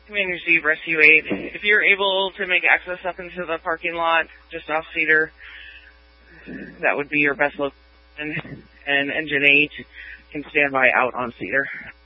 Commander Steve, Rescue 8. If you're able to make access up into the parking lot just off Cedar, that would be your best location. And Engine 8 can stand by out on Cedar.